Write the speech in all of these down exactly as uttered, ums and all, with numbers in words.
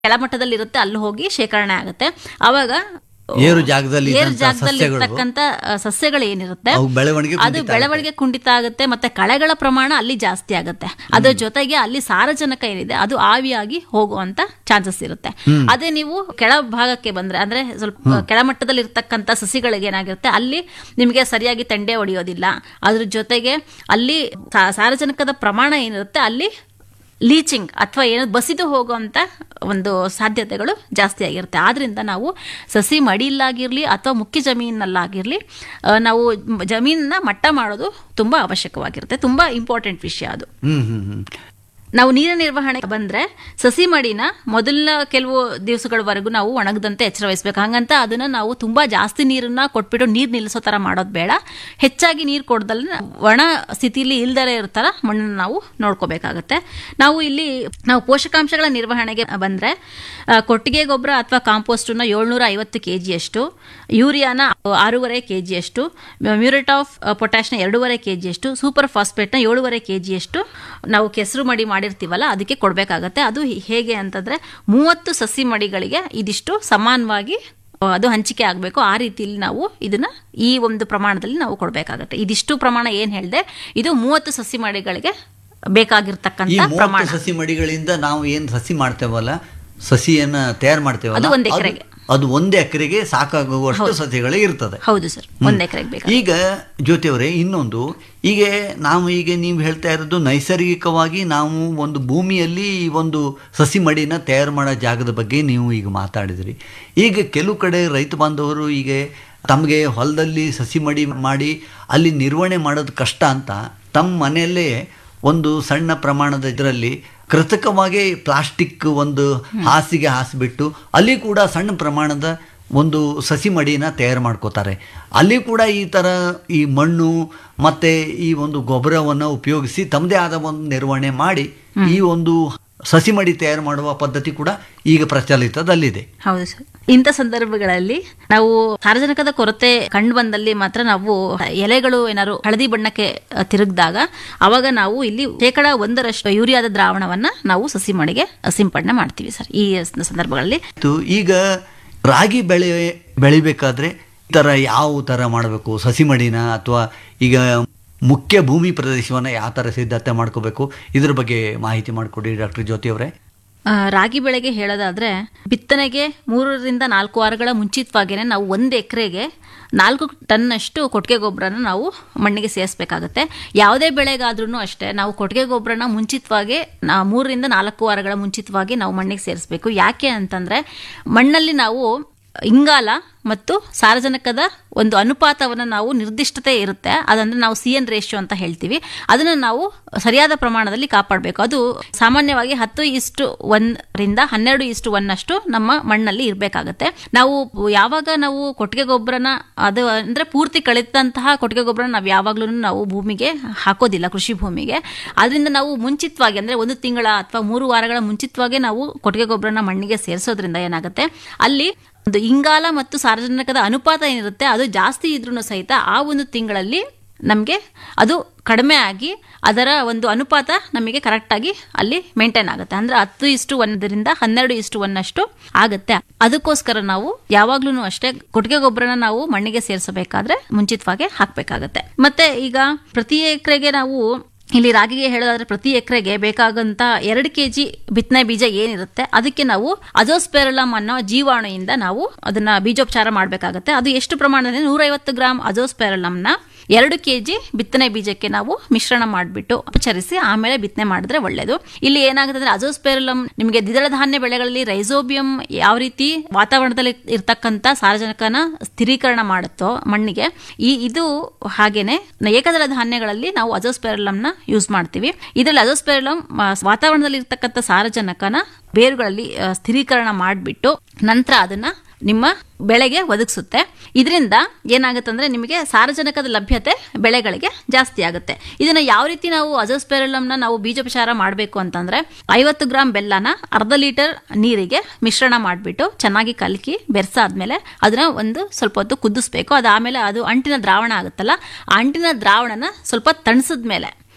ಕೆಳಮಟ್ಟದಲ್ಲಿ ಇರುತ್ತೆ, ಅಲ್ಲಿ ಹೋಗಿ ಶೇಖರಣೆ ಆಗುತ್ತೆ. ಅವಾಗ ಏರು ಜಾಗದಲ್ಲಿ ಏರು ಜಾಗದಲ್ಲಿ ಇರ್ತಕ್ಕಂಥ ಸಸ್ಯಗಳು ಏನಿರುತ್ತೆ ಬೆಳವಣಿಗೆ ಅದು ಬೆಳವಣಿಗೆ ಕುಂಠಿತ ಆಗುತ್ತೆ, ಮತ್ತೆ ಕಳೆಗಳ ಪ್ರಮಾಣ ಅಲ್ಲಿ ಜಾಸ್ತಿ ಆಗುತ್ತೆ. ಅದ್ರ ಜೊತೆಗೆ ಅಲ್ಲಿ ಸಾರಜನಕ ಏನಿದೆ ಅದು ಆವಿಯಾಗಿ ಹೋಗುವಂತ ಚಾನ್ಸಸ್ ಇರುತ್ತೆ. ಅದೇ ನೀವು ಕೆಳ ಭಾಗಕ್ಕೆ ಬಂದ್ರೆ, ಅಂದ್ರೆ ಸ್ವಲ್ಪ ಕೆಳಮಟ್ಟದಲ್ಲಿ ಇರ್ತಕ್ಕಂಥ ಸಸಿಗಳಿಗೆ ಏನಾಗಿರುತ್ತೆ, ಅಲ್ಲಿ ನಿಮಗೆ ಸರಿಯಾಗಿ ತೆಂಡೆ ಹೊಡೆಯೋದಿಲ್ಲ. ಅದ್ರ ಜೊತೆಗೆ ಅಲ್ಲಿ ಸಾರಜನಕದ ಪ್ರಮಾಣ ಏನಿರುತ್ತೆ ಅಲ್ಲಿ ಲೀಚಿಂಗ್ ಅಥವಾ ಏನು ಬಸಿದು ಹೋಗುವಂತ ಒಂದು ಸಾಧ್ಯತೆಗಳು ಜಾಸ್ತಿ ಆಗಿರುತ್ತೆ. ಆದ್ರಿಂದ ನಾವು ಸಸಿ ಮಡಿಯಲ್ಲಾಗಿರ್ಲಿ ಅಥವಾ ಮುಖ್ಯ ಜಮೀನಲ್ಲಾಗಿರ್ಲಿ ನಾವು ಜಮೀನನ್ನ ಮಟ್ಟ ಮಾಡೋದು ತುಂಬಾ ಅವಶ್ಯಕವಾಗಿರುತ್ತೆ. ತುಂಬಾ ಇಂಪಾರ್ಟೆಂಟ್ ವಿಷಯ ಅದು. ನಾವು ನೀರಿನ ನಿರ್ವಹಣೆ ಬಂದ್ರೆ ಸಸಿ ಮಡಿನ ಮೊದಲ ಕೆಲವು ದಿವಸಗಳವರೆಗೂ ನಾವು ಒಣಗದಂತೆ ಎಚ್ಚರ ವಹಿಸ್ಬೇಕು. ಹಂಗಂತ ಅದನ್ನ ನಾವು ತುಂಬಾ ಜಾಸ್ತಿ ನೀರನ್ನ ಕೊಟ್ಬಿಟ್ಟು ನೀರ್ ನಿಲ್ಲಿಸೋ ತರ ಮಾಡೋದು ಬೇಡ. ಹೆಚ್ಚಾಗಿ ನೀರು ಕೊಡದಲ್ಲ ಒಣ ಸ್ಥಿತಿಲಿ ಇಲ್ದಲೇ ಇರ್ತಾರ ಮಣ್ಣನ್ನು ನಾವು ನೋಡ್ಕೋಬೇಕಾಗತ್ತೆ. ನಾವು ಇಲ್ಲಿ ನಾವು ಪೋಷಕಾಂಶಗಳ ನಿರ್ವಹಣೆಗೆ ಬಂದ್ರೆ ಕೊಟ್ಟಿಗೆ ಗೊಬ್ಬರ ಅಥವಾ ಕಾಂಪೋಸ್ಟನ್ನ ಏಳ್ನೂರ ಐವತ್ತು ಕೆಜಿ ಅಷ್ಟು, ಯೂರಿಯಾನ ಆರೂವರೆ ಕೆಜಿ ಅಷ್ಟು, ಮ್ಯೂರೇಟ್ ಆಫ್ ಪೊಟ್ಯಾಶ್ನ ಎರಡೂವರೆ ಕೆಜಿ ಅಷ್ಟು, ಸೂಪರ್ ಫಾಸ್ಫೇಟ್ನ ಏಳೂವರೆ ಕೆಜಿ ಅಷ್ಟು ನಾವು ಕೆಸರು ಮಡಿ ಮಾಡಿರ್ತೀವಲ್ಲ ಅದಕ್ಕೆ ಕೊಡಬೇಕಾಗತ್ತೆ. ಅದು ಹೇಗೆ ಅಂತಂದ್ರೆ ಮೂವತ್ತು ಸಸಿ ಮಡಿಗಳಿಗೆ ಇದಿಷ್ಟು ಸಮಾನವಾಗಿ ಅದು ಹಂಚಿಕೆ ಆಗಬೇಕು. ಆ ರೀತಿಯಲ್ಲಿ ನಾವು ಇದನ್ನ ಈ ಒಂದು ಪ್ರಮಾಣದಲ್ಲಿ ನಾವು ಕೊಡಬೇಕಾಗತ್ತೆ. ಇದಿಷ್ಟು ಪ್ರಮಾಣ ಏನ್ ಹೇಳಿದೆ, ಇದು ಮೂವತ್ತು ಸಸಿ ಮಡಿಗಳಿಗೆ ಬೇಕಾಗಿರ್ತಕ್ಕಂಥ ಪ್ರಮಾಣ. ಸಸಿ ಮಡಿಗಳಿಂದ ನಾವು ಏನ್ ಸಸಿ ಮಾಡ್ತೇವಲ್ಲ, ಸಸಿಯನ್ನ ತಯಾರು ಮಾಡ್ತೇವಲ್ಲ, ಅದು ಒಂದು ಎಕರೆಗೆ ಅದು ಒಂದು ಎಕರೆಗೆ ಸಾಕಾಗುವಷ್ಟು ಸಸಿಗಳೇ ಇರ್ತದೆ. ಹೌದು ಸರ್, ಒಂದು ಎಕರೆಗೆ ಬೇಕು. ಈಗ ಜ್ಯೋತಿ ಅವರೇ, ಇನ್ನೊಂದು, ಈಗ ನಾವು ಈಗ ನೀವು ಹೇಳ್ತಾ ಇರೋದು ನೈಸರ್ಗಿಕವಾಗಿ ನಾವು ಒಂದು ಭೂಮಿಯಲ್ಲಿ ಈ ಒಂದು ಸಸಿ ಮಡಿನ ತಯಾರು ಮಾಡೋ ಜಾಗದ ಬಗ್ಗೆ ನೀವು ಈಗ ಮಾತಾಡಿದ್ರಿ. ಈಗ ಕೆಲವು ಕಡೆ ರೈತ ಬಾಂಧವರು ಈಗ ತಮಗೆ ಹೊಲದಲ್ಲಿ ಸಸಿ ಮಡಿ ಮಾಡಿ ಅಲ್ಲಿ ನಿರ್ವಹಣೆ ಮಾಡೋದು ಕಷ್ಟ ಅಂತ ತಮ್ಮ ಮನೆಯಲ್ಲೇ ಒಂದು ಸಣ್ಣ ಪ್ರಮಾಣದ ಇದರಲ್ಲಿ ಕೃತಕವಾಗಿ ಪ್ಲಾಸ್ಟಿಕ್ ಒಂದು ಹಾಸಿಗೆ ಹಾಸಿಬಿಟ್ಟು ಅಲ್ಲಿ ಕೂಡ ಸಣ್ಣ ಪ್ರಮಾಣದ ಒಂದು ಸಸಿ ಮಡಿನ ತಯಾರು ಮಾಡ್ಕೋತಾರೆ. ಅಲ್ಲಿ ಕೂಡ ಈ ಥರ ಈ ಮಣ್ಣು ಮತ್ತು ಈ ಒಂದು ಗೊಬ್ಬರವನ್ನು ಉಪಯೋಗಿಸಿ ತಮ್ಮದೇ ಆದ ಒಂದು ನಿರ್ವಹಣೆ ಮಾಡಿ ಈ ಒಂದು ಸಸಿ ಮಡಿ ತಯಾರು ಮಾಡುವ ಪದ್ಧತಿ ಕೂಡ ಈಗ ಪ್ರಚಲಿತದಲ್ಲಿದೆ. ಹೌದು ಸರ್. ಇಂಥ ಸಂದರ್ಭಗಳಲ್ಲಿ ನಾವು ಸಾರಜನಕದ ಕೊರತೆ ಕಂಡು ಬಂದಲ್ಲಿ ಮಾತ್ರ ನಾವು ಎಲೆಗಳು ಏನಾದ್ರು ಹಳದಿ ಬಣ್ಣಕ್ಕೆ ತಿರುಗಿದಾಗ ಅವಾಗ ನಾವು ಇಲ್ಲಿ ಶೇಕಡ ಒಂದರಷ್ಟು ಯೂರಿಯಾದ ದ್ರಾವಣವನ್ನ ನಾವು ಸಸಿ ಮಡಿಗೆ ಸಿಂಪಡಣೆ ಮಾಡ್ತೀವಿ ಸರ್. ಈ ಸಂದರ್ಭಗಳಲ್ಲಿ ಈಗ ರಾಗಿ ಬೆಳೆ ಬೆಳಿಬೇಕಾದ್ರೆ ಈ ತರ ಯಾವ ತರ ಮಾಡಬೇಕು ಸಸಿ ಮಡಿನ, ಅಥವಾ ಈಗ ಮುಖ್ಯ ಭೂಮಿ ಪ್ರದೇಶವನ್ನು ಯಾವ ಥರ ಸಿದ್ಧತೆ ಮಾಡ್ಕೋಬೇಕು, ಇದ್ರ ಬಗ್ಗೆ ಮಾಹಿತಿ ಮಾಡಿಕೊಡಿ ಡಾಕ್ಟರ್ ಜ್ಯೋತಿ ಅವರೇ. ರಾಗಿ ಬೆಳೆಗೆ ಹೇಳೋದಾದ್ರೆ ಬಿತ್ತನೆಗೆ ಮೂರರಿಂದ ನಾಲ್ಕು ವಾರಗಳ ಮುಂಚಿತವಾಗಿಯೇ ನಾವು ಒಂದು ಎಕರೆಗೆ ನಾಲ್ಕು ಟನ್ನಷ್ಟು ಕೊಟ್ಟಿಗೆ ಗೊಬ್ಬರನ ನಾವು ಮಣ್ಣಿಗೆ ಸೇರಿಸಬೇಕಾಗತ್ತೆ. ಯಾವುದೇ ಬೆಳೆಗಾದ್ರೂ ಅಷ್ಟೇ ನಾವು ಕೊಟ್ಟಿಗೆ ಗೊಬ್ಬರನ ಮುಂಚಿತವಾಗಿ ಮೂರರಿಂದ ನಾಲ್ಕು ವಾರಗಳ ಮುಂಚಿತವಾಗಿ ನಾವು ಮಣ್ಣಿಗೆ ಸೇರಿಸಬೇಕು. ಯಾಕೆ ಅಂತಂದ್ರೆ ಮಣ್ಣಲ್ಲಿ ನಾವು ಇಂಗಾಲ ಮತ್ತು ಸಾರಜನಕದ ಒಂದು ಅನುಪಾತವನ್ನು ನಾವು ನಿರ್ದಿಷ್ಟತೆ ಇರುತ್ತೆ, ಅದಂದ್ರೆ ನಾವು ಸಿ ಎನ್ ರೇಷಿಯೋ ಅಂತ ಹೇಳ್ತೀವಿ, ಅದನ್ನು ನಾವು ಸರಿಯಾದ ಪ್ರಮಾಣದಲ್ಲಿ ಕಾಪಾಡಬೇಕು. ಅದು ಸಾಮಾನ್ಯವಾಗಿ ಹತ್ತು ಇಷ್ಟು ಒಂದರಿಂದ ಹನ್ನೆರಡು ಇಷ್ಟು ಒನ್ ಅಷ್ಟು ನಮ್ಮ ಮಣ್ಣಲ್ಲಿ ಇರಬೇಕಾಗತ್ತೆ. ನಾವು ಯಾವಾಗ ನಾವು ಕೊಟ್ಟಿಗೆ ಗೊಬ್ಬರನ ಅದು ಅಂದ್ರೆ ಪೂರ್ತಿ ಕಳಿತಂತಹ ಕೊಟ್ಟಿಗೆ ಗೊಬ್ಬರ ನಾವು ಯಾವಾಗ್ಲೂ ನಾವು ಭೂಮಿಗೆ ಹಾಕೋದಿಲ್ಲ, ಕೃಷಿ ಭೂಮಿಗೆ. ಅದರಿಂದ ನಾವು ಮುಂಚಿತವಾಗಿ ಅಂದ್ರೆ ಒಂದು ತಿಂಗಳ ಅಥವಾ ಮೂರು ವಾರಗಳ ಮುಂಚಿತವಾಗಿ ನಾವು ಕೊಟ್ಟಿಗೆ ಗೊಬ್ಬರನ ಮಣ್ಣಿಗೆ ಸೇರಿಸೋದ್ರಿಂದ ಏನಾಗುತ್ತೆ, ಅಲ್ಲಿ ಒಂದು ಇಂಗಾಲ ಮತ್ತು ಸಾರಜನಕದ ಅನುಪಾತ ಏನಿರುತ್ತೆ ಅದು ಜಾಸ್ತಿ ಇದ್ರೂ ಸಹಿತ ಆ ಒಂದು ತಿಂಗಳಲ್ಲಿ ನಮಗೆ ಅದು ಕಡಿಮೆ ಆಗಿ ಅದರ ಒಂದು ಅನುಪಾತ ನಮಗೆ ಕರೆಕ್ಟ್ ಆಗಿ ಅಲ್ಲಿ ಮೇಂಟೈನ್ ಆಗುತ್ತೆ. ಅಂದ್ರೆ ಹತ್ತು ಇಷ್ಟು ಒಂದರಿಂದ ಹನ್ನೆರಡು ಇಷ್ಟು ಒನ್ನಷ್ಟು ಆಗುತ್ತೆ. ಅದಕ್ಕೋಸ್ಕರ ನಾವು ಯಾವಾಗ್ಲೂ ಅಷ್ಟೇ ಕೊಟ್ಟಿಗೆ ಗೊಬ್ಬರನ ನಾವು ಮಣ್ಣಿಗೆ ಸೇರಿಸಬೇಕಾದ್ರೆ ಮುಂಚಿತವಾಗಿ ಹಾಕ್ಬೇಕಾಗತ್ತೆ. ಮತ್ತೆ ಈಗ ಪ್ರತಿ ಎಕರೆಗೆ ನಾವು ಇಲ್ಲಿ ರಾಗಿಗೆ ಹೇಳೋದಾದ್ರೆ ಪ್ರತಿ ಎಕರೆಗೆ ಬೇಕಾಗಂತ ಎರಡು ಕೆಜಿ ಬಿತ್ತನೆ ಬೀಜ ಏನಿರುತ್ತೆ ಅದಕ್ಕೆ ನಾವು ಅಜೋಸ್ಪೆರಲಮ್ ಅನ್ನೋ ಜೀವಾಣುವಿಂದ ನಾವು ಅದನ್ನ ಬೀಜೋಪಚಾರ ಮಾಡಬೇಕಾಗತ್ತೆ. ಅದು ಎಷ್ಟು ಪ್ರಮಾಣದಲ್ಲಿ ನೂರೈವತ್ತು ಗ್ರಾಂ ಅಜೋಸ್ಪೆರಲಮ್ನ ಎರಡು ಕೆಜಿ ಬಿತ್ತನೆ ಬೀಜಕ್ಕೆ ನಾವು ಮಿಶ್ರಣ ಮಾಡಿಬಿಟ್ಟು ಉಪಚರಿಸಿ ಆಮೇಲೆ ಬಿತ್ತನೆ ಮಾಡಿದ್ರೆ ಒಳ್ಳೇದು. ಇಲ್ಲಿ ಏನಾಗುತ್ತೆ ಅಂದ್ರೆ ಅಜೋಸ್ಪೆರಲಮ್ ನಿಮಗೆ ದ್ವಿದಳ ಧಾನ್ಯ ಬೆಳೆಗಳಲ್ಲಿ ರೈಸೋಬಿಯಂ ಯಾವ ರೀತಿ ವಾತಾವರಣದಲ್ಲಿ ಇರ್ತಕ್ಕಂಥ ಸಾರಜನಕನ ಸ್ಥಿರೀಕರಣ ಮಾಡುತ್ತೋ ಮಣ್ಣಿಗೆ, ಈ ಇದು ಹಾಗೇನೆ ಏಕದಳ ಧಾನ್ಯಗಳಲ್ಲಿ ನಾವು ಅಜೋಸ್ಪೆರಲಮ್ನ ಯೂಸ್ ಮಾಡ್ತೀವಿ. ಇದರಲ್ಲಿ ಅಜೋಸ್ಪೆರಲಮ್ ವಾತಾವರಣದಲ್ಲಿ ಇರ್ತಕ್ಕಂಥ ಸಾರಜನಕನ ಬೇರುಗಳಲ್ಲಿ ಸ್ಥಿರೀಕರಣ ಮಾಡಿಬಿಟ್ಟು ನಂತರ ಅದನ್ನ ನಿಮ್ಮ ಬೆಳೆಗೆ ಒದಗಿಸುತ್ತೆ. ಇದರಿಂದ ಏನಾಗುತ್ತೆ ಅಂದ್ರೆ ನಿಮಗೆ ಸಾರಜನಕದ ಲಭ್ಯತೆ ಬೆಳೆಗಳಿಗೆ ಜಾಸ್ತಿ ಆಗುತ್ತೆ. ಇದನ್ನ ಯಾವ ರೀತಿ ನಾವು ಅಜೋಸ್ಪೆರಲಮ್ನ ನಾವು ಬೀಜೋಪಚಾರ ಮಾಡಬೇಕು ಅಂತಂದ್ರೆ ಐವತ್ತು ಗ್ರಾಂ ಬೆಲ್ಲನ ಅರ್ಧ ಲೀಟರ್ ನೀರಿಗೆ ಮಿಶ್ರಣ ಮಾಡಿಬಿಟ್ಟು ಚೆನ್ನಾಗಿ ಕಲಕಿ ಬೆರೆಸಾದ್ಮೇಲೆ ಅದನ್ನ ಒಂದು ಸ್ವಲ್ಪ ಹೊತ್ತು ಕುದಿಸ್ಬೇಕು. ಅದಾದ್ಮೇಲೆ ಅದು ಅಂಟಿನ ದ್ರಾವಣ ಆಗುತ್ತಲ್ಲ, ಆ ಅಂಟಿನ ದ್ರಾವಣನ ಸ್ವಲ್ಪ ತಣಿಸಿದ್ಮೇಲೆ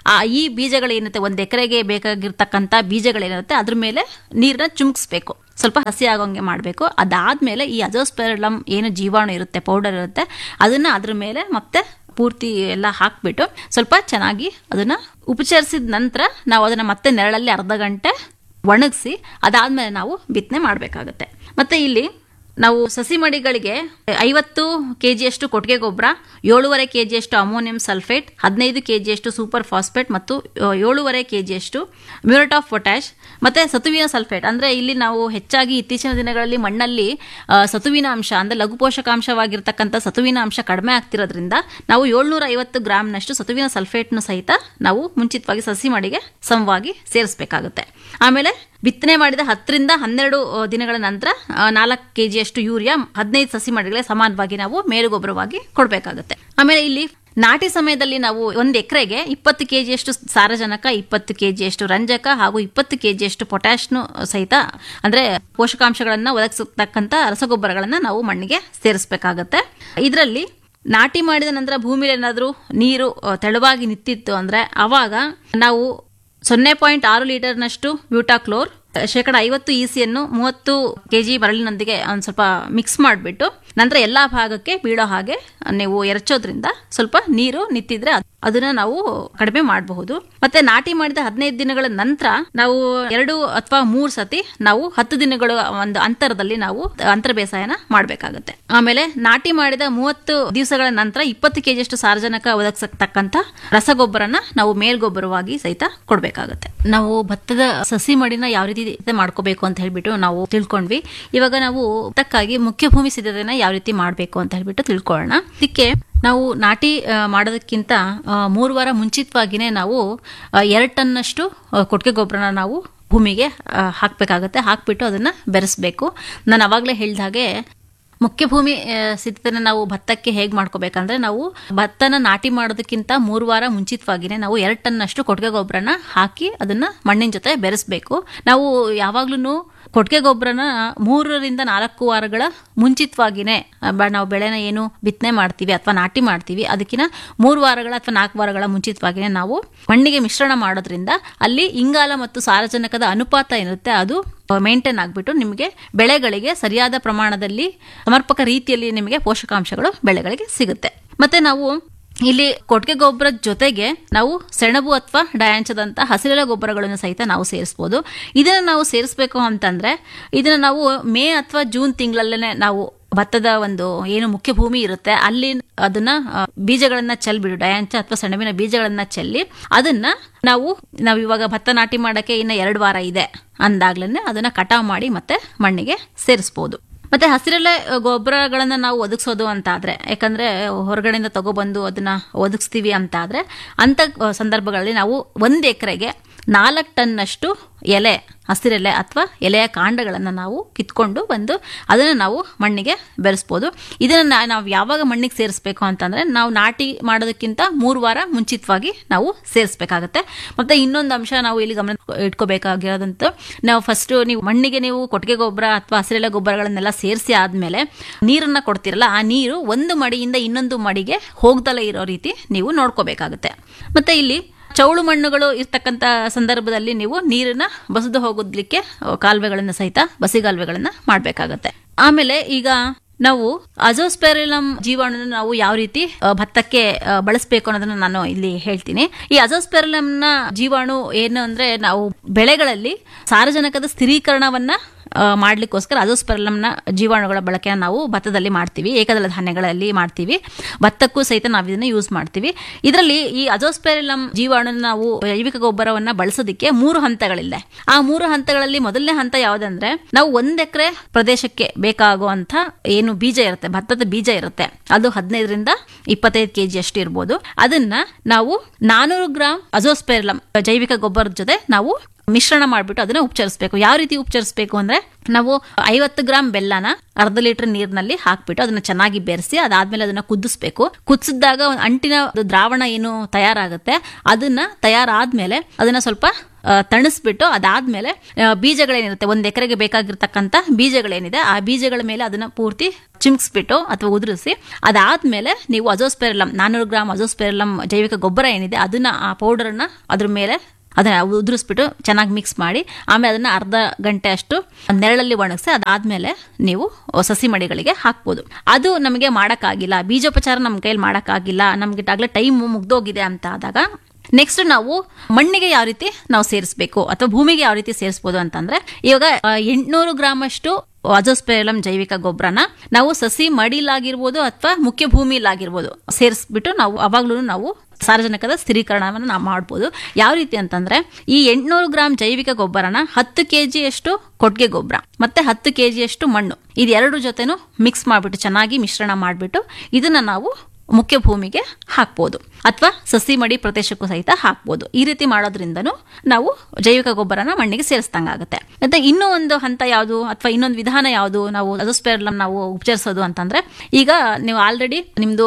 ಆ ಈ ಬೀಜಗಳೇನಿರುತ್ತೆ ಒಂದು ಎಕರೆಗೆ ಬೇಕಾಗಿರ್ತಕ್ಕಂಥ ಬೀಜಗಳೇನಿರುತ್ತೆ ಅದ್ರ ಮೇಲೆ ನೀರನ್ನ ಚುಮ್ಕಿಸ್ಬೇಕು, ಸ್ವಲ್ಪ ಹಸಿ ಆಗೋಂಗೆ ಮಾಡಬೇಕು. ಅದಾದ್ಮೇಲೆ ಈ ಅಜೋಸ್ಪೆರಿಲಮ್ ಏನು ಜೀವಾಣು ಇರುತ್ತೆ, ಪೌಡರ್ ಇರುತ್ತೆ, ಅದನ್ನ ಅದ್ರ ಮೇಲೆ ಮತ್ತೆ ಪೂರ್ತಿ ಎಲ್ಲ ಹಾಕ್ಬಿಟ್ಟು ಸ್ವಲ್ಪ ಚೆನ್ನಾಗಿ ಅದನ್ನ ಉಪಚರಿಸಿದ ನಂತರ ನಾವು ಅದನ್ನ ಮತ್ತೆ ನೆರಳಲ್ಲಿ ಅರ್ಧ ಗಂಟೆ ಒಣಗಿಸಿ ಅದಾದ್ಮೇಲೆ ನಾವು ಬಿತ್ತನೆ ಮಾಡಬೇಕಾಗತ್ತೆ. ಮತ್ತೆ ಇಲ್ಲಿ ನಾವು ಸಸಿ ಮಡಿಗಳಿಗೆ ಐವತ್ತು ಕೆಜಿಯಷ್ಟು ಕೊಟ್ಟಿಗೆ ಗೊಬ್ಬರ, ಏಳೂವರೆ ಕೆಜಿಯಷ್ಟು ಅಮೋನಿಯಂ ಸಲ್ಫೇಟ್, ಹದಿನೈದು ಕೆಜಿಯಷ್ಟು ಸೂಪರ್ ಫಾಸ್ಫೇಟ್ ಮತ್ತು ಏಳೂವರೆ ಕೆಜಿಯಷ್ಟು ಮ್ಯೂರೇಟ್ ಆಫ್ ಪೊಟ್ಯಾಶ್ ಮತ್ತೆ ಸತುವಿನ ಸಲ್ಫೇಟ್. ಅಂದ್ರೆ ಇಲ್ಲಿ ನಾವು ಹೆಚ್ಚಾಗಿ ಇತ್ತೀಚಿನ ದಿನಗಳಲ್ಲಿ ಮಣ್ಣಲ್ಲಿ ಸತುವಿನ ಅಂಶ ಅಂದ್ರೆ ಲಘು ಪೋಷಕಾಂಶವಾಗಿರ್ತಕ್ಕಂಥ ಸತುವಿನ ಅಂಶ ಕಡಿಮೆ ಆಗ್ತಿರೋದ್ರಿಂದ ನಾವು ಏಳ್ನೂರ ಐವತ್ತು ಗ್ರಾಮ್ನಷ್ಟು ಸತುವಿನ ಸಲ್ಫೇಟ್ನು ಸಹಿತ ನಾವು ಮುಂಚಿತವಾಗಿ ಸಸಿ ಮಡಿಗೆ ಸಮವಾಗಿ ಸೇರಿಸಬೇಕಾಗುತ್ತೆ. ಆಮೇಲೆ ಬಿತ್ತನೆ ಮಾಡಿದ ಹತ್ತರಿಂದ ಹನ್ನೆರಡು ದಿನಗಳ ನಂತರ ನಾಲ್ಕು ಕೆಜಿಯಷ್ಟು ಯೂರಿಯಾ ಹದಿನೈದು ಸಸಿ ಮಡಿಗಳಿಗೆ ಸಮಾನವಾಗಿ ನಾವು ಮೇಲುಗೊಬ್ಬರವಾಗಿ ಕೊಡಬೇಕಾಗುತ್ತೆ. ಆಮೇಲೆ ಇಲ್ಲಿ ನಾಟಿ ಸಮಯದಲ್ಲಿ ನಾವು ಒಂದು ಎಕರೆಗೆ ಇಪ್ಪತ್ತು ಕೆಜಿಯಷ್ಟು ಸಾರಜನಕ, ಇಪ್ಪತ್ತು ಕೆಜಿಯಷ್ಟು ರಂಜಕ ಹಾಗೂ ಇಪ್ಪತ್ತು ಕೆಜಿಯಷ್ಟು ಪೊಟ್ಯಾಶ್ನು ಸಹಿತ ಅಂದ್ರೆ ಪೋಷಕಾಂಶಗಳನ್ನ ಒದಗಿಸತಕ್ಕಂಥ ರಸಗೊಬ್ಬರಗಳನ್ನ ನಾವು ಮಣ್ಣಿಗೆ ಸೇರಿಸಬೇಕಾಗತ್ತೆ. ಇದರಲ್ಲಿ ನಾಟಿ ಮಾಡಿದ ನಂತರ ಭೂಮಿಲಿ ಏನಾದರೂ ನೀರು ತೆಳುವಾಗಿ ನಿಂತಿತ್ತು ಅಂದ್ರೆ ಅವಾಗ ನಾವು ಸೊನ್ನೆ ಪಾಯಿಂಟ್ ಆರು ಲೀಟರ್ನಷ್ಟು ಬ್ಯೂಟಾಕ್ಲೋರ್, ಶೇಕಡ ಐವತ್ತು ಇಸಿಯನ್ನು ಮೂವತ್ತು ಕೆಜಿ ಮರಳಿನೊಂದಿಗೆ ಒಂದು ಸ್ವಲ್ಪ ಮಿಕ್ಸ್ ಮಾಡಿಬಿಟ್ಟು ನಂತರ ಎಲ್ಲಾ ಭಾಗಕ್ಕೆ ಬೀಳೋ ಹಾಗೆ ನೀವು ಎರಚೋದ್ರಿಂದ ಸ್ವಲ್ಪ ನೀರು ನಿಂತಿದ್ರೆ ಅದನ್ನ ನಾವು ಕಡಿಮೆ ಮಾಡಬಹುದು. ಮತ್ತೆ ನಾಟಿ ಮಾಡಿದ ಹದಿನೈದು ದಿನಗಳ ನಂತರ ನಾವು ಎರಡು ಅಥವಾ ಮೂರು ಸತಿ ನಾವು ಹತ್ತು ದಿನಗಳ ಒಂದು ಅಂತರದಲ್ಲಿ ನಾವು ಅಂತರ ಬೇಸಾಯನ ಮಾಡಬೇಕಾಗುತ್ತೆ. ಆಮೇಲೆ ನಾಟಿ ಮಾಡಿದ ಮೂವತ್ತು ದಿವಸಗಳ ನಂತರ ಇಪ್ಪತ್ತು ಕೆಜಿಯಷ್ಟು ಸಾರಜನಕ ಒದಗಿಸತಕ್ಕಂತ ರಸಗೊಬ್ಬರನ ನಾವು ಮೇಲ್ಗೊಬ್ಬರವಾಗಿ ಸಹಿತ ಕೊಡಬೇಕಾಗುತ್ತೆ. ನಾವು ಭತ್ತದ ಸಸಿ ಮಡಿನ ಯಾವ ರೀತಿ ಮಾಡ್ಕೋಬೇಕು ಅಂತ ಹೇಳ್ಬಿಟ್ಟು ನಾವು ತಿಳ್ಕೊಂಡ್ವಿ. ಇವಾಗ ನಾವು ಭತ್ತಕ್ಕಾಗಿ ಮುಖ್ಯ ಭೂಮಿ ಸಿದ್ಧತೆನ ಯಾವ ರೀತಿ ಮಾಡಬೇಕು ಅಂತ ಹೇಳ್ಬಿಟ್ಟು ತಿಳ್ಕೊಳ್ಳೋಣ. ಇದಕ್ಕೆ ನಾವು ನಾಟಿ ಮಾಡೋದಕ್ಕಿಂತ ಮೂರು ವಾರ ಮುಂಚಿತವಾಗಿನೇ ನಾವು ಎರಡು ಟನ್ನಷ್ಟು ಕೊಟ್ಟಿಗೆ ಗೊಬ್ಬರನ ನಾವು ಭೂಮಿಗೆ ಹಾಕಬೇಕಾಗತ್ತೆ. ಹಾಕ್ಬಿಟ್ಟು ಅದನ್ನ ಬೆರೆಸಬೇಕು. ನಾನು ಅವಾಗಲೇ ಹೇಳಿದ ಹಾಗೆ ಮುಖ್ಯ ಭೂಮಿ ಸಿದ್ಧತೆನ ನಾವು ಭತ್ತಕ್ಕೆ ಹೇಗೆ ಮಾಡ್ಕೋಬೇಕಂದ್ರೆ ನಾವು ಭತ್ತನ ನಾಟಿ ಮಾಡೋದಕ್ಕಿಂತ ಮೂರು ವಾರ ಮುಂಚಿತವಾಗಿನೇ ನಾವು ಎರಡು ಟನ್ನಷ್ಟು ಕೊಟ್ಟಿಗೆ ಗೊಬ್ಬರನ ಹಾಕಿ ಅದನ್ನ ಮಣ್ಣಿನ ಜೊತೆ ಬೆರೆಸಬೇಕು. ನಾವು ಯಾವಾಗ್ಲೂ ಕೊಟ್ಟಿಗೆ ಗೊಬ್ಬರನ ಮೂರರಿಂದ ನಾಲ್ಕು ವಾರಗಳ ಮುಂಚಿತವಾಗಿನೇ ನಾವು ಬೆಳೆನ ಏನು ಬಿತ್ತನೆ ಮಾಡ್ತೀವಿ ಅಥವಾ ನಾಟಿ ಮಾಡ್ತೀವಿ ಅದಕ್ಕಿಂತ ಮೂರು ವಾರಗಳ ಅಥವಾ ನಾಲ್ಕು ವಾರಗಳ ಮುಂಚಿತವಾಗಿನೇ ನಾವು ಮಣ್ಣಿಗೆ ಮಿಶ್ರಣ ಮಾಡೋದ್ರಿಂದ ಅಲ್ಲಿ ಇಂಗಾಲ ಮತ್ತು ಸಾರಜನಕದ ಅನುಪಾತ ಏನಿರುತ್ತೆ ಅದು ಮೇಂಟೈನ್ ಆಗಿಬಿಟ್ಟು ನಿಮಗೆ ಬೆಳೆಗಳಿಗೆ ಸರಿಯಾದ ಪ್ರಮಾಣದಲ್ಲಿ ಸಮರ್ಪಕ ರೀತಿಯಲ್ಲಿ ನಿಮಗೆ ಪೋಷಕಾಂಶಗಳು ಬೆಳೆಗಳಿಗೆ ಸಿಗುತ್ತೆ. ಮತ್ತೆ ನಾವು ಇಲ್ಲಿ ಕೊಟ್ಟಿಗೆ ಗೊಬ್ಬರದ ಜೊತೆಗೆ ನಾವು ಸೆಣಬು ಅಥವಾ ಡಯಾಂಚದಂತ ಹಸಿರೆಲೆ ಗೊಬ್ಬರಗಳನ್ನು ಸಹಿತ ನಾವು ಸೇರಿಸಬಹುದು. ಇದನ್ನ ನಾವು ಸೇರಿಸಬೇಕು ಅಂತಂದ್ರೆ ಇದನ್ನ ನಾವು ಮೇ ಅಥವಾ ಜೂನ್ ತಿಂಗಳಲ್ಲೇ ನಾವು ಭತ್ತದ ಒಂದು ಏನು ಮುಖ್ಯ ಭೂಮಿ ಇರುತ್ತೆ ಅಲ್ಲಿ ಅದನ್ನ ಬೀಜಗಳನ್ನ ಚೆಲ್ಬಿಡು, ಡಯಾಂಚ ಅಥವಾ ಸೆಣಬಿನ ಬೀಜಗಳನ್ನ ಚೆಲ್ಲಿ ಅದನ್ನ ನಾವು ನಾವು ಇವಾಗ ಭತ್ತ ನಾಟಿ ಮಾಡಕ್ಕೆ ಇನ್ನ ಎರಡು ವಾರ ಇದೆ ಅಂದಾಗ್ಲೇ ಅದನ್ನ ಕಟಾವ್ ಮಾಡಿ ಮತ್ತೆ ಮಣ್ಣಿಗೆ ಸೇರಿಸಬಹುದು. ಮತ್ತೆ ಹಸಿರೆಲೆ ಗೊಬ್ಬರಗಳನ್ನ ನಾವು ಒದಗಿಸೋದು ಅಂತ ಆದ್ರೆ, ಯಾಕಂದ್ರೆ ಹೊರಗಡೆಯಿಂದ ತಗೊಬಂದು ಅದನ್ನ ಒದಗಿಸ್ತೀವಿ ಅಂತ ಆದ್ರೆ ಅಂತ ಸಂದರ್ಭಗಳಲ್ಲಿ ನಾವು ಒಂದ್ ಎಕರೆಗೆ ನಾಲ್ಕು ಟನ್ನಷ್ಟು ಎಲೆ ಹಸಿರೆಲೆ ಅಥವಾ ಎಲೆಯ ಕಾಂಡಗಳನ್ನು ನಾವು ಕಿತ್ಕೊಂಡು ಬಂದು ಅದನ್ನ ನಾವು ಮಣ್ಣಿಗೆ ಬೆರೆಸ್ಬೋದು. ಇದನ್ನ ನಾವು ಯಾವಾಗ ಮಣ್ಣಿಗೆ ಸೇರಿಸಬೇಕು ಅಂತಂದ್ರೆ ನಾವು ನಾಟಿ ಮಾಡೋದಕ್ಕಿಂತ ಮೂರು ವಾರ ಮುಂಚಿತವಾಗಿ ನಾವು ಸೇರಿಸಬೇಕಾಗತ್ತೆ. ಮತ್ತೆ ಇನ್ನೊಂದು ಅಂಶ ನಾವು ಇಲ್ಲಿ ಗಮನ ಇಟ್ಕೋಬೇಕಾಗಿರೋದಂತ, ನಾವು ಫಸ್ಟ್ ನೀವು ಮಣ್ಣಿಗೆ ನೀವು ಕೊಟ್ಟಿಗೆ ಗೊಬ್ಬರ ಅಥವಾ ಹಸಿರೆಲೆ ಗೊಬ್ಬರಗಳನ್ನೆಲ್ಲ ಸೇರಿಸಿ ಆದ್ಮೇಲೆ ನೀರನ್ನ ಕೊಡ್ತಿರಲ್ಲ, ಆ ನೀರು ಒಂದು ಮಡಿಯಿಂದ ಇನ್ನೊಂದು ಮಡಿಗೆ ಹೋಗ್ದಲೇ ಇರೋ ರೀತಿ ನೀವು ನೋಡ್ಕೋಬೇಕಾಗುತ್ತೆ. ಮತ್ತೆ ಇಲ್ಲಿ ಚೌಳು ಮಣ್ಣುಗಳು ಇರ್ತಕ್ಕಂಥ ಸಂದರ್ಭದಲ್ಲಿ ನೀವು ನೀರನ್ನ ಬಸಿದು ಹೋಗೋದ್ಲಿಕ್ಕೆ ಕಾಲುವೆಗಳನ್ನ ಸಹಿತ ಬಸಿಗಾಲುವೆಗಳನ್ನ ಮಾಡಬೇಕಾಗತ್ತೆ. ಆಮೇಲೆ ಈಗ ನಾವು ಅಜೋಸ್ಪೆರಿಲಮ್ ಜೀವಾಣುನ ನಾವು ಯಾವ ರೀತಿ ಭತ್ತಕ್ಕೆ ಬಳಸಬೇಕು ಅನ್ನೋದನ್ನ ನಾನು ಇಲ್ಲಿ ಹೇಳ್ತೀನಿ. ಈ ಅಜೋಸ್ಪೆರಿಲಮ್ನ ಜೀವಾಣು ಏನು ಅಂದ್ರೆ ನಾವು ಬೆಳೆಗಳಲ್ಲಿ ಸಾರಜನಕದ ಸ್ಥಿರೀಕರಣವನ್ನ ಮಾಡ್ಲಿಕ್ಕೋಸ್ಕರ ಅಜೋಸ್ಪೆರಿಲಮ್ನ ಜೀವಾಣುಗಳ ಬಳಕೆಯನ್ನು ನಾವು ಭತ್ತದಲ್ಲಿ ಮಾಡ್ತೀವಿ, ಏಕದಳ ಧಾನ್ಯಗಳಲ್ಲಿ ಮಾಡ್ತೀವಿ, ಭತ್ತಕ್ಕೂ ಸಹಿತ ನಾವು ಇದನ್ನ ಯೂಸ್ ಮಾಡ್ತೀವಿ. ಇದರಲ್ಲಿ ಈ ಅಜೋಸ್ಪೆರಿಲಮ್ ಜೀವಾಣು ನಾವು ಜೈವಿಕ ಗೊಬ್ಬರವನ್ನ ಬಳಸೋದಕ್ಕೆ ಮೂರು ಹಂತಗಳಿದೆ. ಆ ಮೂರು ಹಂತಗಳಲ್ಲಿ ಮೊದಲನೇ ಹಂತ ಯಾವುದಂದ್ರೆ ನಾವು ಒಂದ್ ಎಕರೆ ಪ್ರದೇಶಕ್ಕೆ ಬೇಕಾಗುವಂತ ಏನು ಬೀಜ ಇರುತ್ತೆ, ಭತ್ತದ ಬೀಜ ಇರುತ್ತೆ, ಅದು ಹದಿನೈದರಿಂದ ಇಪ್ಪತ್ತೈದು ಕೆಜಿ ಅಷ್ಟು ಇರ್ಬೋದು. ಅದನ್ನ ನಾವು ನಾನೂರು ಗ್ರಾಂ ಅಜೋಸ್ಪೆರಿಲಮ್ ಜೈವಿಕ ಗೊಬ್ಬರದ ಜೊತೆ ನಾವು ಮಿಶ್ರಣ ಮಾಡಿಬಿಟ್ಟು ಅದನ್ನ ಉಪಚರಿಸಬೇಕು. ಯಾವ ರೀತಿ ಉಪಚರಿಸಬೇಕು ಅಂದ್ರೆ, ನಾವು ಐವತ್ತು ಗ್ರಾಂ ಬೆಲ್ಲನ ಅರ್ಧ ಲೀಟರ್ ನೀರಿನಲ್ಲಿ ಹಾಕ್ಬಿಟ್ಟು ಅದನ್ನ ಚೆನ್ನಾಗಿ ಬೆರೆಸಿ ಅದಾದ್ಮೇಲೆ ಅದನ್ನ ಕುದಿಸ್ಬೇಕು. ಕುದಿಸಿದಾಗ ಅಂಟಿನ ದ್ರಾವಣ ಏನು ತಯಾರಾಗುತ್ತೆ ಅದನ್ನ ತಯಾರಾದ್ಮೇಲೆ ಅದನ್ನ ಸ್ವಲ್ಪ ತಣಿಸ್ಬಿಟ್ಟು ಅದಾದ್ಮೇಲೆ ಬೀಜಗಳೇನಿರುತ್ತೆ, ಒಂದ್ ಎಕರೆಗೆ ಬೇಕಾಗಿರ್ತಕ್ಕಂಥ ಬೀಜಗಳೇನಿದೆ ಆ ಬೀಜಗಳ ಮೇಲೆ ಅದನ್ನ ಪೂರ್ತಿ ಚಿಮ್ಕ್ಸ್ಬಿಟ್ಟು ಅಥವಾ ಉದುರಿಸಿ ಅದಾದ್ಮೇಲೆ ನೀವು ಅಜೋಸ್ಪೆರಿಲಮ್ ನಾನ್ನೂರು ಗ್ರಾಂ ಅಜೋಸ್ಪೆರಿಲಮ್ ಜೈವಿಕ ಗೊಬ್ಬರ ಏನಿದೆ ಅದನ್ನ ಆ ಪೌಡರ್ನ ಅದ್ರ ಮೇಲೆ ಅದನ್ನ ಉದುರಿಸ್ಬಿಟ್ಟು ಚೆನ್ನಾಗಿ ಮಿಕ್ಸ್ ಮಾಡಿ ಆಮೇಲೆ ಅದನ್ನ ಅರ್ಧ ಗಂಟೆ ಅಷ್ಟು ನೆರಳಲ್ಲಿ ಒಣಗಿಸಿ ಅದಾದ್ಮೇಲೆ ನೀವು ಸಸಿ ಮಡಿಗಳಿಗೆ ಹಾಕ್ಬೋದು. ಅದು ನಮಗೆ ಮಾಡಕ್ಕಾಗಿಲ್ಲ, ಬೀಜೋಪಚಾರ ನಮ್ಮ ಕೈಯಲ್ಲಿ ಮಾಡಕ್ಕಾಗಿಲ್ಲ, ನಮ್ಗೆ ಆಗ್ಲೇ ಟೈಮ್ ಮುಗ್ದೋಗಿದೆ ಅಂತ ಆದಾಗ ನೆಕ್ಸ್ಟ್ ನಾವು ಮಣ್ಣಿಗೆ ಯಾವ ರೀತಿ ನಾವು ಸೇರಿಸಬೇಕು ಅಥವಾ ಭೂಮಿಗೆ ಯಾವ ರೀತಿ ಸೇರಿಸಬಹುದು ಅಂತಂದ್ರೆ, ಇವಾಗ ಎಂಟುನೂರು ಗ್ರಾಮ್ ಅಷ್ಟು ಅಜೋಸ್ಪೆರಿಲಮ್ ಜೈವಿಕ ಗೊಬ್ಬರನ ನಾವು ಸಸಿ ಮಡಿಲಾಗಿರ್ಬೋದು ಅಥವಾ ಮುಖ್ಯ ಭೂಮಿಲಾಗಿರ್ಬೋದು ಸೇರಿಸ್ಬಿಟ್ಟು ನಾವು ಅವಾಗ್ಲೂ ನಾವು ಸಾರಜನಕದ ಸ್ಥಿರೀಕರಣವನ್ನು ನಾವು ಮಾಡ್ಬೋದು. ಯಾವ ರೀತಿ ಅಂತಂದ್ರೆ, ಈ ಎಂಟುನೂರು ಗ್ರಾಂ ಜೈವಿಕ ಗೊಬ್ಬರನ ಹತ್ತು ಕೆಜಿ ಅಷ್ಟು ಕೊಟ್ಟಿಗೆ ಗೊಬ್ಬರ ಮತ್ತೆ ಹತ್ತು ಕೆಜಿ ಅಷ್ಟು ಮಣ್ಣು ಇದೆರಡು ಜೊತೆನೂ ಮಿಕ್ಸ್ ಮಾಡ್ಬಿಟ್ಟು ಚೆನ್ನಾಗಿ ಮಿಶ್ರಣ ಮಾಡ್ಬಿಟ್ಟು ಇದನ್ನ ನಾವು ಮುಖ್ಯ ಭೂಮಿಗೆ ಹಾಕ್ಬೋದು ಅಥವಾ ಸಸಿ ಮಡಿ ಪ್ರದೇಶಕ್ಕೂ ಸಹಿತ ಹಾಕ್ಬೋದು. ಈ ರೀತಿ ಮಾಡೋದ್ರಿಂದನೂ ನಾವು ಜೈವಿಕ ಗೊಬ್ಬರನ ಮಣ್ಣಿಗೆ ಸೇರಿಸ್ದಂಗಾಗುತ್ತೆ. ಮತ್ತೆ ಇನ್ನೂ ಒಂದು ಹಂತ ಯಾವುದು ಅಥವಾ ಇನ್ನೊಂದು ವಿಧಾನ ಯಾವುದು ನಾವು ಅಜೋಸ್ಪೆರಿಲಮ್ ನಾವು ಉಪಚರಿಸೋದು ಅಂತಂದ್ರೆ, ಈಗ ನೀವು ಆಲ್ರೆಡಿ ನಿಮ್ದು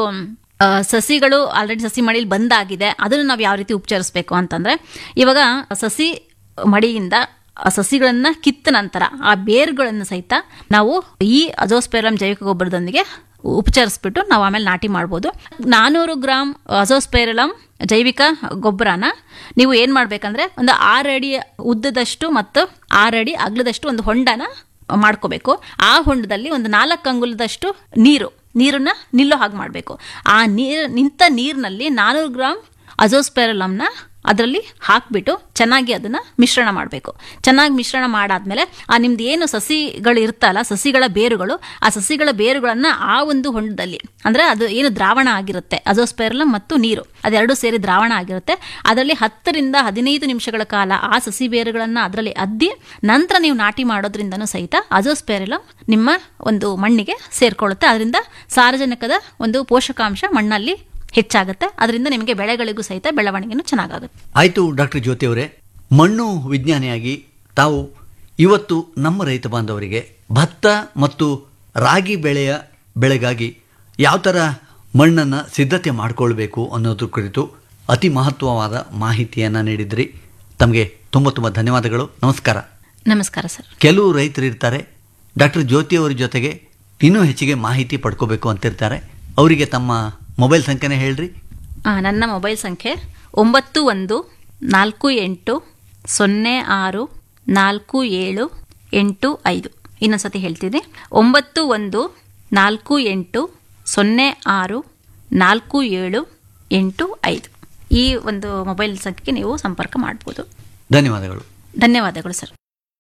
ಸಸಿಗಳು ಆಲ್ರೆಡಿ ಸಸಿ ಮಡಿಲಿ ಬಂದಾಗಿದೆ, ಅದನ್ನು ನಾವು ಯಾವ ರೀತಿ ಉಪಚರಿಸಬೇಕು ಅಂತಂದ್ರೆ, ಇವಾಗ ಸಸಿ ಮಡಿಯಿಂದ ಸಸಿಗಳನ್ನ ಕಿತ್ತ ನಂತರ ಆ ಬೇರುಗಳನ್ನು ಸಹಿತ ನಾವು ಈ ಅಜೋಸ್ಪೆರಿಲಮ್ ಜೈವಿಕ ಗೊಬ್ಬರದೊಂದಿಗೆ ಉಪಚರಿಸ್ಬಿಟ್ಟು ನಾವು ಆಮೇಲೆ ನಾಟಿ ಮಾಡ್ಬೋದು. ನಾನೂರು ಗ್ರಾಂ ಅಜೋಸ್ಪೆರಿಲಮ್ ಜೈವಿಕ ಗೊಬ್ಬರನ ನೀವು ಏನ್ ಮಾಡ್ಬೇಕಂದ್ರೆ, ಒಂದು ಆರು ಅಡಿ ಉದ್ದದಷ್ಟು ಮತ್ತು ಆರು ಅಡಿ ಅಗಲದಷ್ಟು ಒಂದು ಹೊಂಡನ ಮಾಡ್ಕೋಬೇಕು. ಆ ಹೊಂಡದಲ್ಲಿ ಒಂದು ನಾಲ್ಕು ಅಂಗುಲದಷ್ಟು ನೀರು ನೀರನ್ನ ನಿಲ್ಲೋ ಹಾಗೆ ಮಾಡಬೇಕು. ಆ ನೀರ್ ನಿಂತ ನೀರಿನಲ್ಲಿ ನಾನೂರು ಗ್ರಾಂ ಅಜೋಸ್ಪೆರಿಲಮ್ನ ಅದರಲ್ಲಿ ಹಾಕ್ಬಿಟ್ಟು ಚೆನ್ನಾಗಿ ಅದನ್ನ ಮಿಶ್ರಣ ಮಾಡಬೇಕು. ಚೆನ್ನಾಗಿ ಮಿಶ್ರಣ ಮಾಡಾದ್ಮೇಲೆ ಆ ನಿಮ್ದು ಏನು ಸಸಿಗಳು ಇರ್ತಲ್ಲ, ಸಸಿಗಳ ಬೇರುಗಳು, ಆ ಸಸಿಗಳ ಬೇರುಗಳನ್ನ ಆ ಒಂದು ಹೊಂಡದಲ್ಲಿ ಅಂದ್ರೆ ಅದು ಏನು ದ್ರಾವಣ ಆಗಿರುತ್ತೆ ಅಜೋಸ್ಪೆರಿಲಮ್ ಮತ್ತು ನೀರು ಅದೆರಡು ಸೇರಿ ದ್ರಾವಣ ಆಗಿರುತ್ತೆ, ಅದರಲ್ಲಿ ಹತ್ತರಿಂದ ಹದಿನೈದು ನಿಮಿಷಗಳ ಕಾಲ ಆ ಸಸಿ ಬೇರುಗಳನ್ನ ಅದರಲ್ಲಿ ಅದ್ದಿ ನಂತರ ನೀವು ನಾಟಿ ಮಾಡೋದ್ರಿಂದನೂ ಸಹಿತ ಅಜೋಸ್ಪೆರಿಲಮ್ ನಿಮ್ಮ ಒಂದು ಮಣ್ಣಿಗೆ ಸೇರ್ಕೊಳ್ಳುತ್ತೆ. ಅದರಿಂದ ಸಾರಜನಕದ ಒಂದು ಪೋಷಕಾಂಶ ಮಣ್ಣಲ್ಲಿ ಹೆಚ್ಚಾಗುತ್ತೆ. ಅದರಿಂದ ನಿಮಗೆ ಬೆಳೆಗಳಿಗೂ ಸಹಿತ ಬೆಳವಣಿಗೆನೂ ಚೆನ್ನಾಗಾಗುತ್ತೆ. ಆಯಿತು ಡಾಕ್ಟರ್ ಜ್ಯೋತಿ ಅವರೇ, ಮಣ್ಣು ವಿಜ್ಞಾನಿಯಾಗಿ ತಾವು ಇವತ್ತು ನಮ್ಮ ರೈತ ಬಾಂಧವರಿಗೆ ಭತ್ತ ಮತ್ತು ರಾಗಿ ಬೆಳೆಯ ಬೆಳೆಗಾಗಿ ಯಾವ ಥರ ಮಣ್ಣನ್ನು ಸಿದ್ಧತೆ ಮಾಡಿಕೊಳ್ಬೇಕು ಅನ್ನೋದ್ರ ಕುರಿತು ಅತಿ ಮಹತ್ವವಾದ ಮಾಹಿತಿಯನ್ನು ನೀಡಿದ್ರಿ. ತಮಗೆ ತುಂಬ ತುಂಬ ಧನ್ಯವಾದಗಳು. ನಮಸ್ಕಾರ. ನಮಸ್ಕಾರ ಸರ್. ಕೆಲವು ರೈತರು ಇರ್ತಾರೆ, ಡಾಕ್ಟರ್ ಜ್ಯೋತಿ ಅವರ ಜೊತೆಗೆ ಇನ್ನೂ ಹೆಚ್ಚಿಗೆ ಮಾಹಿತಿ ಪಡ್ಕೋಬೇಕು ಅಂತಿರ್ತಾರೆ. ಅವರಿಗೆ ತಮ್ಮ ಮೊಬೈಲ್ ಸಂಖ್ಯೆನೇ ಹೇಳ್ರಿ. ನನ್ನ ಮೊಬೈಲ್ ಸಂಖ್ಯೆ ಒಂಬತ್ತು ಒಂದು ನಾಲ್ಕು ಎಂಟು ಸೊನ್ನೆ ಆರು ನಾಲ್ಕು ಏಳು ಎಂಟು ಐದು. ಇನ್ನೊಂದ್ಸತಿ ಹೇಳ್ತೀನಿ, ಒಂಬತ್ತು ಒಂದು ನಾಲ್ಕು ಎಂಟು ಸೊನ್ನೆ ಆರು ನಾಲ್ಕು ಏಳು ಎಂಟು ಐದು. ಈ ಒಂದು ಮೊಬೈಲ್ ಸಂಖ್ಯೆಗೆ ನೀವು ಸಂಪರ್ಕ ಮಾಡ್ಬೋದು. ಧನ್ಯವಾದಗಳು. ಧನ್ಯವಾದಗಳು ಸರ್.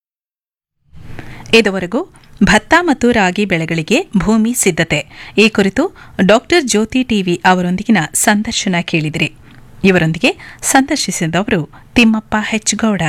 ಇದುವರೆಗೂ ಭತ್ತ ಮತ್ತು ರಾಗಿ ಬೆಳೆಗಳಿಗೆ ಭೂಮಿ ಸಿದ್ಧತೆ ಈ ಕುರಿತು ಡಾಕ್ಟರ್ ಜ್ಯೋತಿ ಟಿವಿ ಅವರೊಂದಿಗಿನ ಸಂದರ್ಶನ ಕೇಳಿದಿರಿ. ಇವರೊಂದಿಗೆ ಸಂದರ್ಶಿಸಿದವರು ತಿಮ್ಮಪ್ಪ ಹೆಚ್ಗೌಡ.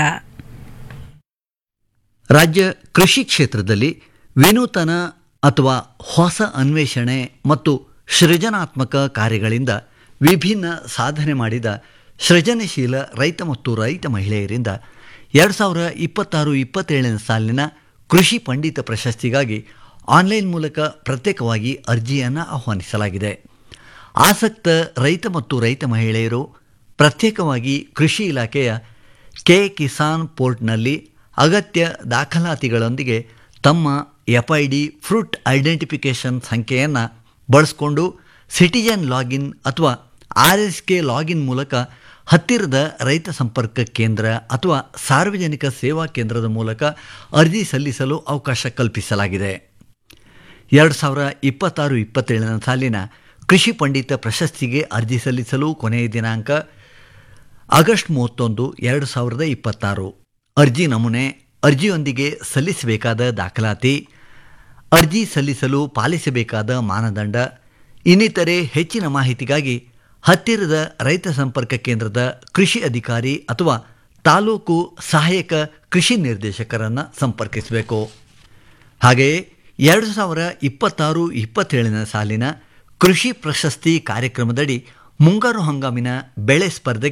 ರಾಜ್ಯ ಕೃಷಿ ಕ್ಷೇತ್ರದಲ್ಲಿ ವಿನೂತನ ಅಥವಾ ಹೊಸ ಅನ್ವೇಷಣೆ ಮತ್ತು ಸೃಜನಾತ್ಮಕ ಕಾರ್ಯಗಳಿಂದ ವಿಭಿನ್ನ ಸಾಧನೆ ಮಾಡಿದ ಸೃಜನಶೀಲ ರೈತ ಮತ್ತು ರೈತ ಮಹಿಳೆಯರಿಂದ ಎರಡು ಸಾವಿರ ಇಪ್ಪತ್ತಾರು ಇಪ್ಪತ್ತೇಳನೇ ಸಾಲಿನ ಕೃಷಿ ಪಂಡಿತ ಪ್ರಶಸ್ತಿಗಾಗಿ ಆನ್ಲೈನ್ ಮೂಲಕ ಪ್ರತ್ಯೇಕವಾಗಿ ಅರ್ಜಿಯನ್ನು ಆಹ್ವಾನಿಸಲಾಗಿದೆ. ಆಸಕ್ತ ರೈತ ಮತ್ತು ರೈತ ಮಹಿಳೆಯರು ಪ್ರತ್ಯೇಕವಾಗಿ ಕೃಷಿ ಇಲಾಖೆಯ ಕೆ ಕಿಸಾನ್ ಪೋರ್ಟ್ನಲ್ಲಿ ಅಗತ್ಯ ದಾಖಲಾತಿಗಳೊಂದಿಗೆ ತಮ್ಮ F I D fruit identification ಸಂಖ್ಯೆಯನ್ನು ಬಳಸಿಕೊಂಡು ಸಿಟಿಜನ್ ಲಾಗಿನ್ ಅಥವಾ ಆರ್ ಎಸ್ ಕೆ ಲಾಗಿನ್ ಮೂಲಕ ಹತ್ತಿರದ ರೈತ ಸಂಪರ್ಕ ಕೇಂದ್ರ ಅಥವಾ ಸಾರ್ವಜನಿಕ ಸೇವಾ ಕೇಂದ್ರದ ಮೂಲಕ ಅರ್ಜಿ ಸಲ್ಲಿಸಲು ಅವಕಾಶ ಕಲ್ಪಿಸಲಾಗಿದೆ. ಎರಡು ಸಾವಿರ ಇಪ್ಪತ್ತಾರು ಇಪ್ಪತ್ತೇಳನೇ ಸಾಲಿನ ಕೃಷಿ ಪಂಡಿತ ಪ್ರಶಸ್ತಿಗೆ ಅರ್ಜಿ ಸಲ್ಲಿಸಲು ಕೊನೆಯ ದಿನಾಂಕ ಆಗಸ್ಟ್ ಮೂವತ್ತೊಂದು ಎರಡು ಸಾವಿರದ ಇಪ್ಪತ್ತಾರು. ಅರ್ಜಿ ನಮೂನೆ, ಅರ್ಜಿಯೊಂದಿಗೆ ಸಲ್ಲಿಸಬೇಕಾದ ದಾಖಲಾತಿ, ಅರ್ಜಿ ಸಲ್ಲಿಸಲು ಪಾಲಿಸಬೇಕಾದ ಮಾನದಂಡ ಇನ್ನಿತರೆ ಹೆಚ್ಚಿನ ಮಾಹಿತಿಗಾಗಿ ಹತ್ತಿರದ ರೈತ ಸಂಪರ್ಕ ಕೇಂದ್ರದ ಕೃಷಿ ಅಧಿಕಾರಿ ಅಥವಾ ತಾಲೂಕು ಸಹಾಯಕ ಕೃಷಿ ನಿರ್ದೇಶಕರನ್ನು ಸಂಪರ್ಕಿಸಬೇಕು. ಹಾಗೆಯೇ ಎರಡು ಸಾವಿರ ಇಪ್ಪತ್ತಾರು ಇಪ್ಪತ್ತೇಳನೇ ಸಾಲಿನ ಕೃಷಿ ಪ್ರಶಸ್ತಿ ಕಾರ್ಯಕ್ರಮದಡಿ ಮುಂಗಾರು ಹಂಗಾಮಿನ ಬೆಳೆ ಸ್ಪರ್ಧೆಗೆ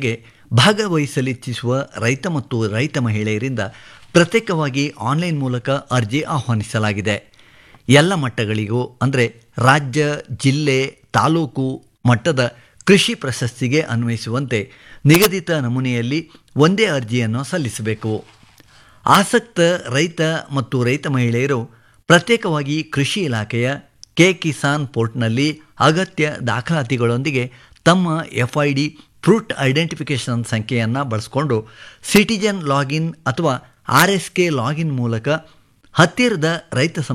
ಭಾಗವಹಿಸಲಿಚ್ಛಿಸುವ ರೈತ ಮತ್ತು ರೈತ ಮಹಿಳೆಯರಿಂದ ಪ್ರತ್ಯೇಕವಾಗಿ ಆನ್ಲೈನ್ ಮೂಲಕ ಅರ್ಜಿ ಆಹ್ವಾನಿಸಲಾಗಿದೆ. ಎಲ್ಲ ಮಟ್ಟಗಳಿಗೂ ಅಂದರೆ ರಾಜ್ಯ, ಜಿಲ್ಲೆ, ತಾಲೂಕು ಮಟ್ಟದ ಕೃಷಿ ಪ್ರಶಸ್ತಿಗೆ ಅನ್ವಯಿಸುವಂತೆ ನಿಗದಿತ ನಮೂನೆಯಲ್ಲಿ ಒಂದೇ ಅರ್ಜಿಯನ್ನು ಸಲ್ಲಿಸಬೇಕು. ಆಸಕ್ತ ರೈತ ಮತ್ತು ರೈತ ಮಹಿಳೆಯರು ಪ್ರತ್ಯೇಕವಾಗಿ ಕೃಷಿ ಇಲಾಖೆಯ ಕೆ ಕಿಸಾನ್ ಪೋರ್ಟ್ನಲ್ಲಿ ಅಗತ್ಯ ದಾಖಲಾತಿಗಳೊಂದಿಗೆ ತಮ್ಮ F I D fruit identification ಸಂಖ್ಯೆಯನ್ನು ಬಳಸಿಕೊಂಡು ಸಿಟಿಜನ್ ಲಾಗಿನ್ ಅಥವಾ ಆರ್ ಎಸ್ ಕೆ ಲಾಗಿನ್ ಮೂಲಕ ಹತ್ತಿರದ ರೈತ